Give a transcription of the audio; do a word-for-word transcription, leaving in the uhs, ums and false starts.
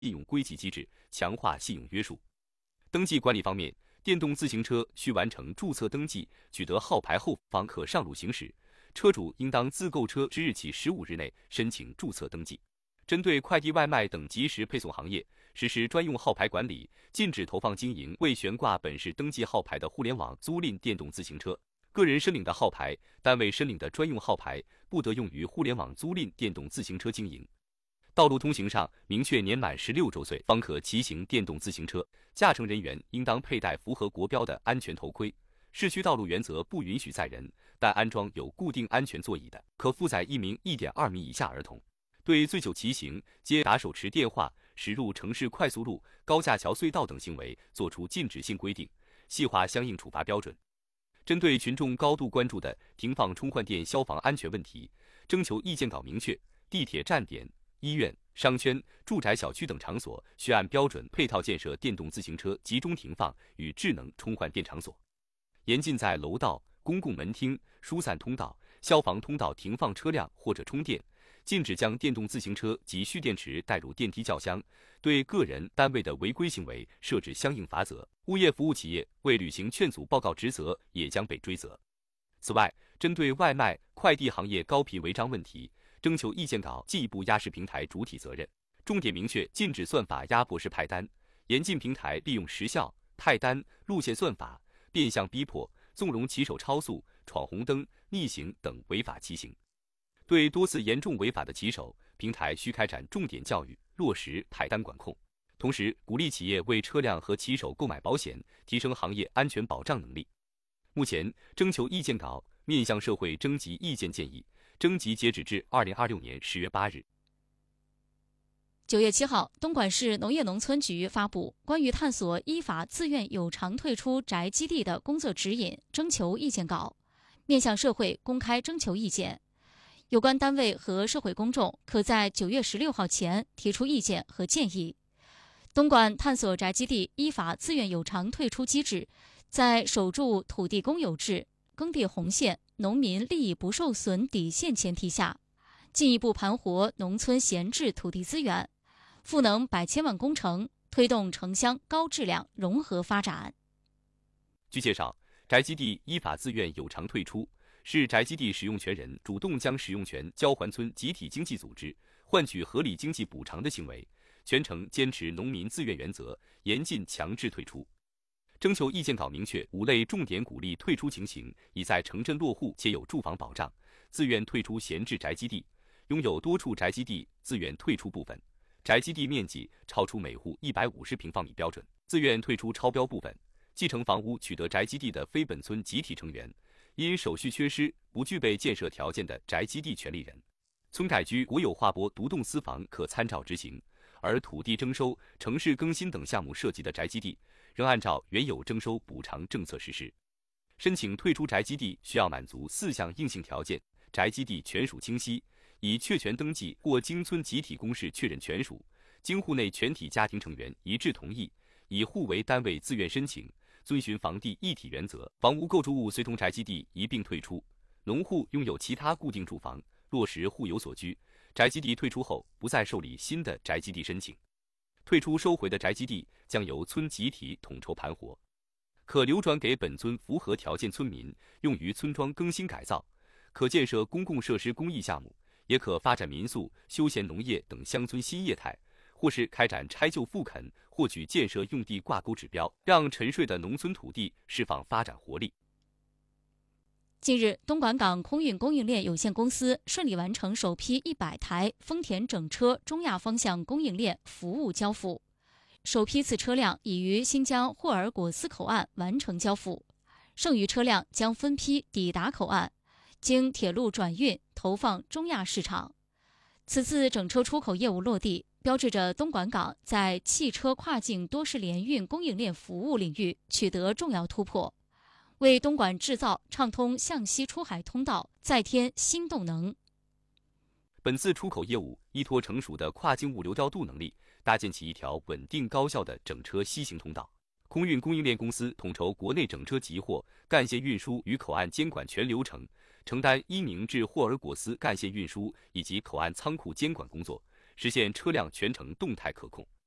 用归集机制，强化信用约束。登记管理方面，电动自行车需完成注册登记，取得号牌后方可上路行驶。车主应当自购车之日起十五日内申请注册登记。针对快递、外卖等即时配送行业，实施专用号牌管理，禁止投放经营未悬挂本市登记号牌的互联网租赁电动自行车。个人申领的号牌、单位申领的专用号牌不得用于互联网租赁电动自行车经营。道路通行上明确年满十六周岁方可骑行电动自行车，驾乘人员应当佩戴符合国标的安全头盔。市区道路原则不允许载人，但安装有固定安全座椅的，可负载一名 一点二米以下儿童。对醉酒骑行、接打手持电话、驶入城市快速路、高架桥隧道等行为作出禁止性规定，细化相应处罚标准。针对群众高度关注的停放充换电消防安全问题，征求意见稿明确，地铁站点、医院、商圈、住宅小区等场所需按标准配套建设电动自行车集中停放与智能充换电场所，严禁在楼道、公共门厅、疏散通道、消防通道停放车辆或者充电，禁止将电动自行车及蓄电池带入电梯轿厢，对个人、单位的违规行为设置相应罚则。物业服务企业未履行劝阻报告职责，也将被追责。此外，针对外卖、快递行业高频违章问题，征求意见稿进一步压实平台主体责任，重点明确禁止算法压迫式派单，严禁平台利用时效、派单、路线算法变相逼迫、纵容骑手超速、闯红灯、逆行等违法骑行。对多次严重违法的骑手，平台需开展重点教育，落实派单管控，同时鼓励企业为车辆和骑手购买保险，提升行业安全保障能力。目前，征求意见稿面向社会征集意见建议，征集截止至二零二六年十月八日。 九月七号，东莞市农业农村局发布关于探索依法自愿有偿退出宅基地的工作指引征求意见稿，面向社会公开征求意见。有关单位和社会公众可在九月十六号前提出意见和建议。东莞探索宅基地依法自愿有偿退出机制，在守住土地公有制、耕地红线、农民利益不受损底线前提下，进一步盘活农村闲置土地资源，赋能百千万工程，推动城乡高质量融合发展。 据介绍，宅基地依法自愿有偿退出是宅基地使用权人主动将使用权交还村集体经济组织，换取合理经济补偿的行为，全程坚持农民自愿原则，严禁强制退出。征求意见稿明确五类重点鼓励退出情形，已在城镇落户且有住房保障，自愿退出闲置宅基地；拥有多处宅基地，自愿退出部分；宅基地面积超出每户一百五十平方米标准，自愿退出超标部分；继承房屋取得宅基地的非本村集体成员，因手续缺失不具备建设条件的宅基地权利人。村改居国有划拨独栋私房可参照执行，而土地征收、城市更新等项目涉及的宅基地，仍按照原有征收补偿政策实施。申请退出宅基地需要满足四项硬性条件：宅基地权属清晰，已确权登记或经村集体公示确认权属，经户内全体家庭成员一致同意，以户为单位自愿申请，遵循房地一体原则，房屋构筑物随同宅基地一并退出。农户拥有其他固定住房，落实户有所居，宅基地退出后不再受理新的宅基地申请。退出收回的宅基地将由村集体统筹盘活，可流转给本村符合条件村民，用于村庄更新改造，可建设公共设施公益项目，也可发展民宿、休闲农业等乡村新业态，或是开展拆旧复垦，获取建设用地挂钩指标，让沉睡的农村土地释放发展活力。 近日，东莞港空运供应链有限公司顺利完成首批一百台丰田整车中亚方向供应链服务交付，首批次车辆已于新疆霍尔果斯口岸完成交付，剩余车辆将分批抵达口岸，经铁路转运投放中亚市场。此次整车出口业务落地，标志着东莞港在汽车跨境多式联运供应链服务领域取得重要突破，为东莞制造畅通向西出海通道再添新动能。 本次出口业务依托成熟的跨境物流调度能力，搭建起一条稳定高效的整车西行通道。空运供应链公司统筹国内整车集货、干线运输与口岸监管全流程，承担伊宁至霍尔果斯干线运输以及口岸仓库监管工作，实现车辆全程动态可控。